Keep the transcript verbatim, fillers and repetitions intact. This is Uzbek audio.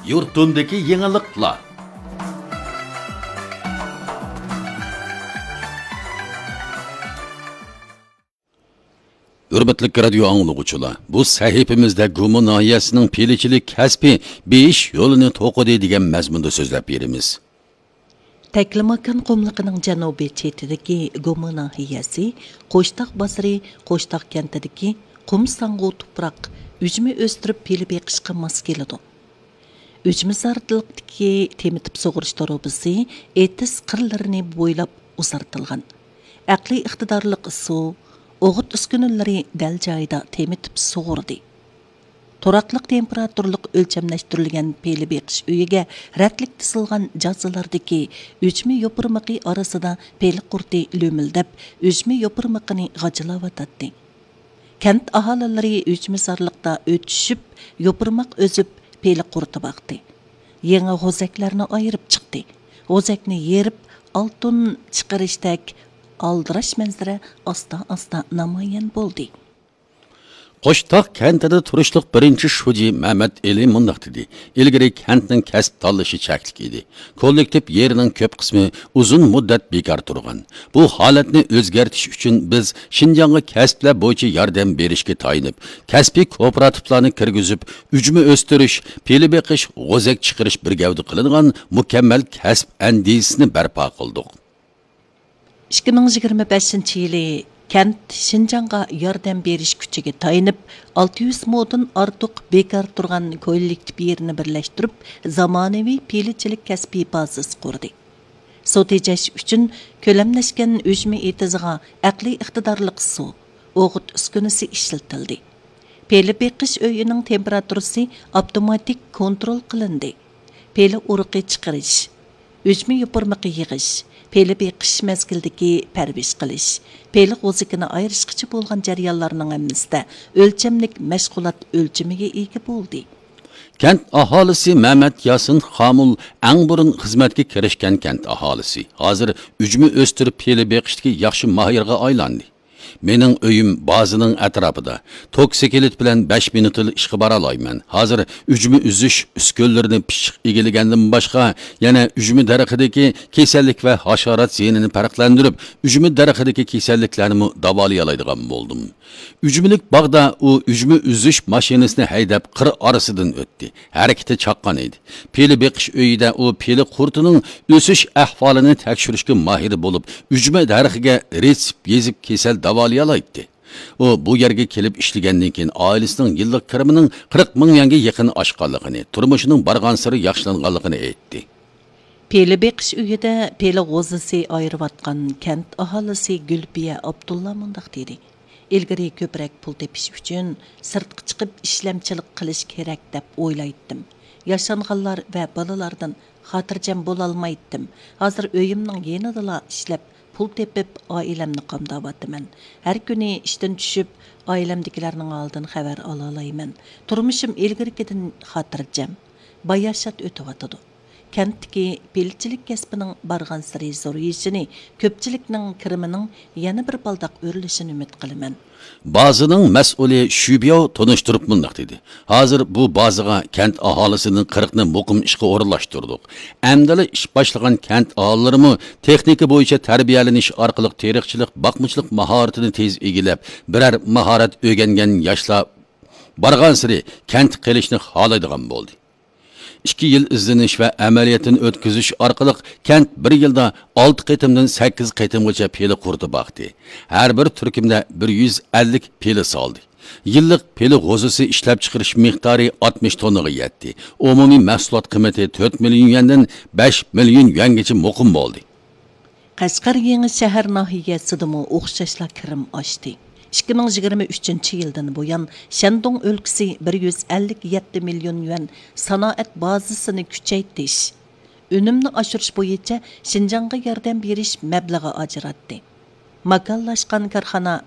yurtundaki yeniliklar. Hürmetlik radyo anlıqçılar, bu sahifimizde Gumu nahiyesinin peliçilik kasbi beş yolunu toqudi degan mazmunda sözlep berimiz. Teklimakan qumliqining janubiy chetidagi Gumu nahiyesi, Qo'shtaq basri Qo'shtaq kentidagi qum sangu tuproq üzümü o'stirib peli beqishga mos keladi. Üzümsartliqdagi temitib sug'urish tarobisi etis qirlarini bo'ylab uzartilgan. Aqli iqtidorliq suv o'g'it uskunalari dal joyida temitib sug'urdi. Turaqliq temperaturliq o'lchamlashtirilgan peli beqish uyiga ratlik tisilgan jazalardagi o'chmi yopirmiqi orasida peli qurti lo'mildab, o'chmi yopirmiqini g'ajilavatadi. Kent aholilari o'chmisarliqda o'tishib, yopirmoq o'zib peli qurti baqdi. Yangi g'ozaklarni ayirib chiqdi. G'ozakni yerib, oltin chiqarishdek aldirash manzara asta-asta namoyon bo'ldi. Qo'shtaq kentida turishliq birinchi shuji Mehmet Eli mundaq dedi. Ilgari kentning kasb tanlashi cheklik edi. Kollektiv yerining ko'p qismi uzun muddat bekor turgan. Bu holatni o'zgartirish uchun biz Xinjiangga kasblar bo'yicha yordam berishga tayinib, kasbiy kooperativlarni kirgizib, ujmi o'stirish, peli beqish, g'ozak chiqarish bir gavda qilingan mukammal kasb andisini barpo qildik. ikki ming yigirma beshinchi yili Kent Xinjiangga yordam berish kuchiga tayinib, olti yuz moddan ortiq bekor turgan kollektiv yerini birlashtirib, zamonaviy pelichilik kasbiy bazasi qurdi. Suv tejash uchun ko'lamlashgan o'chmi etiziga aqliy iqtidorliq suv, o'g'it uskunasi ishlatildi. Peli beqish uyining temperaturasi avtomatik kontrol qilindi. Peli urug'i chiqarish, o'chmi yopirmiqi yig'ish, peli beqish mezgildagi parvish qilish, peli g'ozikini ayirishqichi bo'lgan jarayonlarning hammasida o'lchamlik mashg'ulot o'lchamiga ega bo'ldi. Kent aholisi Mehmet Yasin Xamul eng burun xizmatga kirishgan kent aholisi. Hozir ujmi o'stirib peli beqishdagi yaxshi mahirga aylandi. Mening uyim bazının atrofida. Toksikilit bilan besh minutli ishga bora olmayman. Hozir ujmi uzish uskunlarini pishiq egilagandan boshqa yana ujmi daraxtidagi kasallik va hasharot ziynini farqlantirib, ujmi daraxtidagi kasalliklarni davolay oladigan bo'ldim. Ujmilik bog'da u ujmi uzish mashinasini haydab qir orasidan o'tdi. Harakati chaqqan edi. Peli beqish uyida u peli qurtining o'sish ahvolini tekshirishga mahir bo'lib, ujmi daraxiga retsept yezib kasal davolay olaydi. U bu yerga kelib ishlagandan keyin oilasining yillik kirimining qirq ming yanga yaqin oshganligini, turmushining borgan sari yaxshilanganligini aytdi. Peli beqish uyida peli g'ozisi ayirayotgan kent aholisi Gulbiya Abdulla mundaq dedi. Ilgari ko'proq pul tepish uchun sirtqa chiqib ishlamchilik qilish kerak deb o'ylaydim. Yashanganlar va bolalardan xotirjam bo'la olmaydim. Hozir uyimning yanida ishlab pul tepib oilamni qamdavatıman. Har kuni ishdan tushib oilamdagilarning oldidan xabar ola olayman. Turmushim ilgarikidan xotirjam, bayashat o'tyotidi. Kentdagi pelchilik kasbining bargan sari zo'rayishini, ko'pchilikning kirimining yana bir baldaq o'rilishini umid qilaman. Bazının mas'uli Shubiyo tonishtirib mundaq dedi. Hozir bu baziga kent aholisining qirqni muqim ishga o'rinlashtirdik. Amdala ish boshlagan kent aholilari texnika bo'yicha tarbiyalanish orqali teriqchilik, baqmichilik mahoratini tez egilib, birer mahorat o'rgangan yoshlar bargan sari kent qilishni xohlaydigan bo'ldi. ikki yil izlanish va amaliyotini o'tkazish orqali kent bir yilda olti qitimdan sakkiz qitimgacha peli qurdi baqdi. Har bir turkumda bir yuz ellik peli soldi. Yillik peli g'ozisi ishlab chiqarish miqdori oltmish tonnaga yetdi. Umumiy mahsulot qiymati to'rt million yuandan besh million yuangacha muqim bo'ldi. Qashqar yangi shahar nahiyasida o'xshashla kirim oshdi. ikki ming yigirma uchinchi yildan buyon Shandong o'lkasi bir yuz ellik yetti million yuan sanoat bazasini kuchaytirish, unumni oshirish bo'yicha Xinjiangga yordam berish mablag'i ajratdi. Makallashgan korxona